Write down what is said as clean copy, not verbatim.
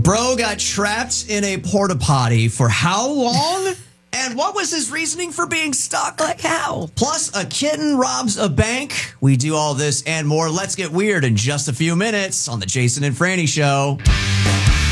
Bro got trapped in a porta potty for how long? And what was his reasoning for being stuck? Like how? Plus, a kitten robs a bank. We do all this and more. Let's get weird in just a few minutes on the Jason and Franny Show.